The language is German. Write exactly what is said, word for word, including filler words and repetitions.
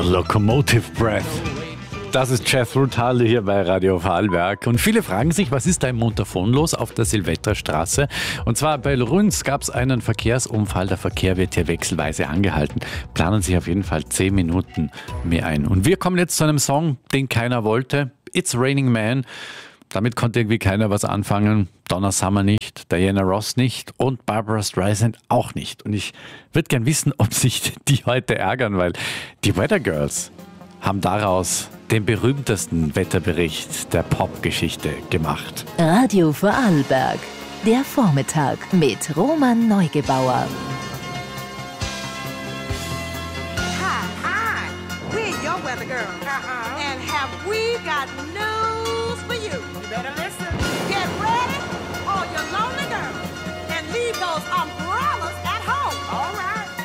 The Locomotive Breath. Das ist Jethro Tull hier bei Radio Vorarlberg. Und viele fragen sich, was ist da im Montafon los auf der Silvesterstraße? Und zwar bei Lunz gab es einen Verkehrsunfall. Der Verkehr wird hier wechselweise angehalten. Planen sich auf jeden Fall zehn Minuten mehr ein. Und wir kommen jetzt zu einem Song, den keiner wollte. It's Raining Man. Damit konnte irgendwie keiner was anfangen. Donna Summer nicht, Diana Ross nicht und Barbra Streisand auch nicht. Und ich würde gern wissen, ob sich die heute ärgern, weil die Weather Girls haben daraus den berühmtesten Wetterbericht der Popgeschichte gemacht. Radio Vorarlberg, der Vormittag mit Roman Neugebauer. Hi, hi, we're your weather girl. Uh-huh. And have we got news for you? You better listen. Get ready, all your lonely girls, and leave those umbrellas